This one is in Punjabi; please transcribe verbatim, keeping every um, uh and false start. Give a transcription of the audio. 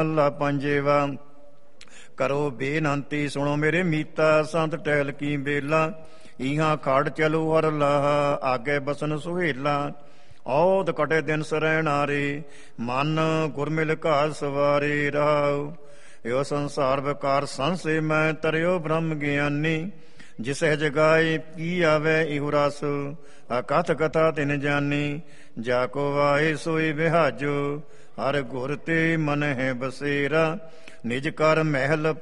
ਅੱਲਾ ਪੰਜੇਵਾ। ਕਰੋ ਬੇਨੰਤੀ ਸੁਣੋ ਮੇਰੇ ਮੀਤਾ, ਸੰਤ ਟਹਿਲ ਕੀ ਬੇਲਾ। ਇਹਾਂ ਖੜ ਚਲੋ ਹਰ ਲਾਹਾ, ਆਗੇ ਬਸਨ ਸੁਹੇਲਾ। ਔਦ ਕਟੇ ਦਿਨ ਸਰੈਣਾਰੇ, ਮਨ ਗੁਰਮਿਲ ਘਾਟ ਸਵਾਰੇ ਰਹਾਉ। ਇਹੋ ਸੰਸਾਰ ਵਿਕਾਰ ਸੰਸੇ ਮੈਂ, ਤਰਿਓ ਬ੍ਰਹਮ ਗਿਆਨੀ। ਜਿਸਹਿ ਜਗਾਏ ਪੀ ਆਵੈ ਇਹੋ ਰਸ, ਅਕਥ ਕਥਾ ਤਿਨ ਜਾਨੀ। ਜਾ ਕੋ ਵਾਹੇ ਸੋਈ ਵਿਹਾਜੋ, ਹਰ ਗੁਰ ਤੇ ਮਨ ਹੈ ਬਸੇਰਾ। ਨਿਜ ਕਰ ਮਹਿਲ